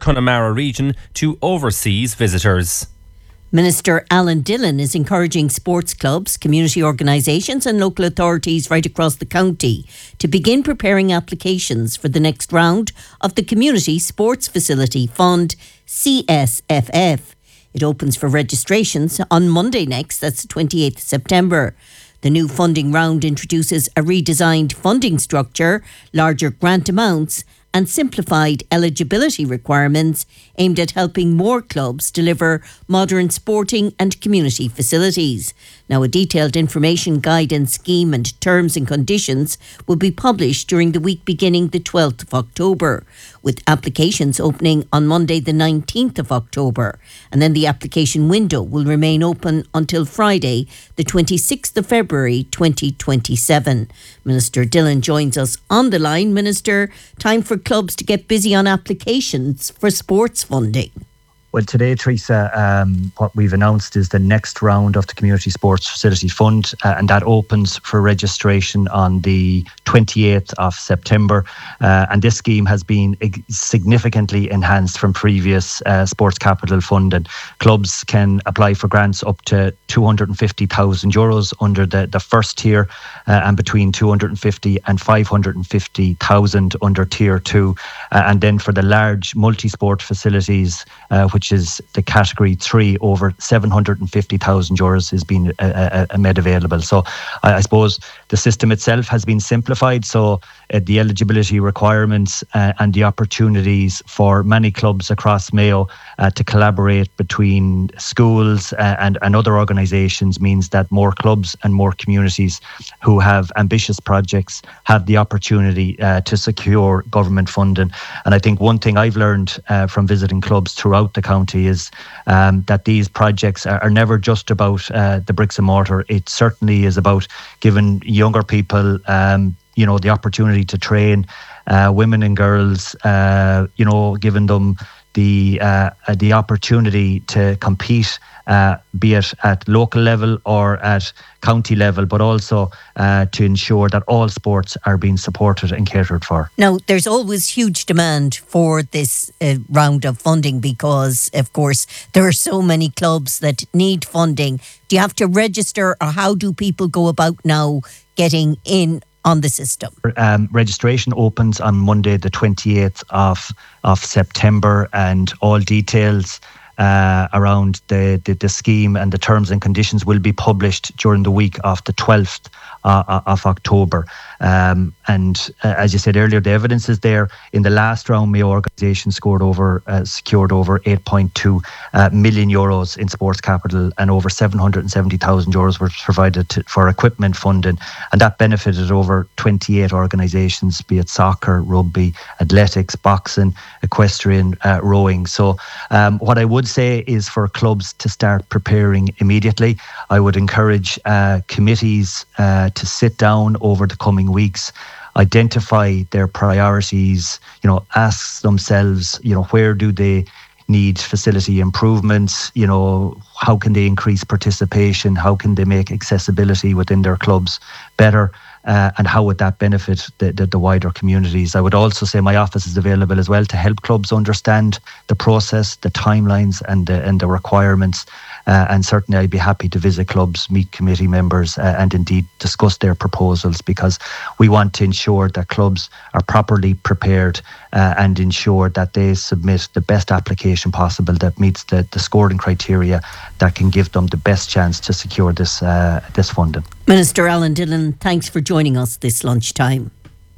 Connemara region to overseas visitors. Minister Alan Dillon is encouraging sports clubs, community organisations and local authorities right across the county to begin preparing applications for the next round of the Community Sports Facility Fund, CSFF. It opens for registrations on Monday next, that's the 28th September. The new funding round introduces a redesigned funding structure, larger grant amounts and simplified eligibility requirements aimed at helping more clubs deliver modern sporting and community facilities. Now, a detailed information guidance scheme and terms and conditions will be published during the week beginning the 12th of October, with applications opening on Monday the 19th of October. And then the application window will remain open until Friday, the 26th of February 2027. Minister Dillon joins us on the line. Minister, time for clubs to get busy on applications for sports funding. Well, today, Teresa, what we've announced is the next round of the Community Sports Facility Fund, and that opens for registration on the 28th of September. And this scheme has been significantly enhanced from previous Sports Capital Fund, and clubs can apply for grants up to €250,000 under the first tier, and between 250 and 550,000 under tier 2. And then for the large multi-sport facilities, which is the category 3, over €750,000 has been made available. So I suppose the system itself has been simplified, so the eligibility requirements and the opportunities for many clubs across Mayo to collaborate between schools and other organisations means that more clubs and more communities who have ambitious projects have the opportunity to secure government funding. And I think one thing I've learned from visiting clubs throughout the county is that these projects are never just about the bricks and mortar. It certainly is about giving younger people the opportunity to train, women and girls, giving them the opportunity to compete, be it at local level or at county level, but also to ensure that all sports are being supported and catered for. Now, there's always huge demand for this round of funding because, of course, there are so many clubs that need funding. Do you have to register, or how do people go about now getting in on the system? Registration opens on Monday the 28th of September, and all details around the scheme and the terms and conditions will be published during the week of the 12th of October. And as you said earlier, the evidence is there. In the last round, Mayo organisation secured over €8.2 million in sports capital, and over €770,000 were provided for equipment funding, and that benefited over 28 organisations, be it soccer, rugby, athletics, boxing, equestrian, rowing. So what I would say is for clubs to start preparing immediately. I would encourage committees to sit down over the coming weeks, identify their priorities, ask themselves, where do they need facility improvements, how can they increase participation, how can they make accessibility within their clubs better, and how would that benefit the wider communities. I would also say my office is available as well to help clubs understand the process, the timelines and the requirements. And certainly I'd be happy to visit clubs, meet committee members and indeed discuss their proposals, because we want to ensure that clubs are properly prepared and ensure that they submit the best application possible that meets the scoring criteria that can give them the best chance to secure this funding. Minister Alan Dillon, thanks for joining us this lunchtime.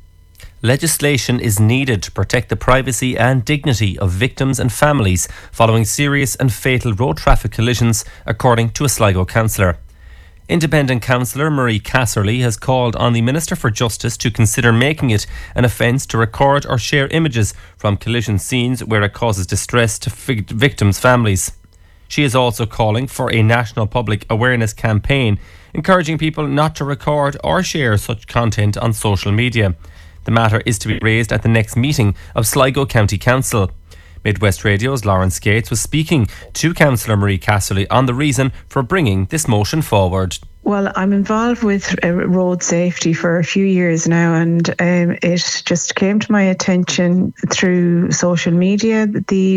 Legislation is needed to protect the privacy and dignity of victims and families following serious and fatal road traffic collisions, according to a Sligo councillor. Independent councillor Marie Casserly has called on the Minister for Justice to consider making it an offence to record or share images from collision scenes where it causes distress to victims' families. She is also calling for a national public awareness campaign, encouraging people not to record or share such content on social media. The matter is to be raised at the next meeting of Sligo County Council. Midwest Radio's Lawrence Gates was speaking to Councillor Marie Casserly on the reason for bringing this motion forward. Well, I'm involved with road safety for a few years now, and it just came to my attention through social media, the